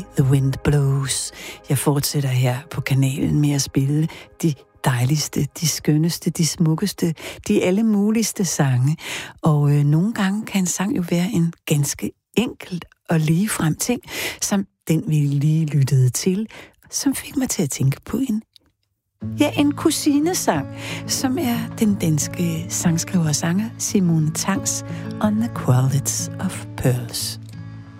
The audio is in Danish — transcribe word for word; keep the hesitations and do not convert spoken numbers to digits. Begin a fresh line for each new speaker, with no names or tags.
The Wind Blows. Jeg fortsætter her på kanalen med at spille de dejligste, de skønneste, de smukkeste, de alle muligste sange. Og øh, nogle gange kan en sang jo være en ganske enkelt og ligefrem ting, som den vi lige lyttede til, som fik mig til at tænke på en Ja, en kusinesang, som er den danske sangskriver og sanger Simone Tangs On the Quality of Pearls.